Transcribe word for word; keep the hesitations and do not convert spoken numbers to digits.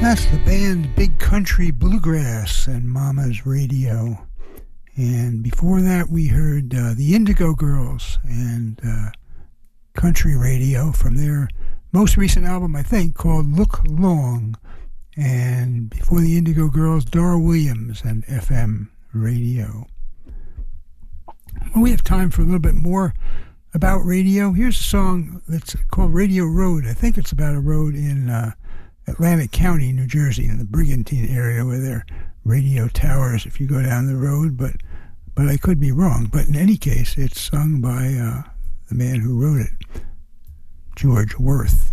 That's the band Big Country Bluegrass and Mama's Radio. And before that, we heard uh, the Indigo Girls and uh, Country Radio from their most recent album, I think, called Look Long. And before the Indigo Girls, Dora Williams and F M Radio. Well, we have time for a little bit more about radio. Here's a song that's called Radio Road. I think it's about a road in uh, Atlantic County, New Jersey, in the Brigantine area where there are radio towers if you go down the road, but but I could be wrong. But in any case, it's sung by uh, the man who wrote it, George Worth.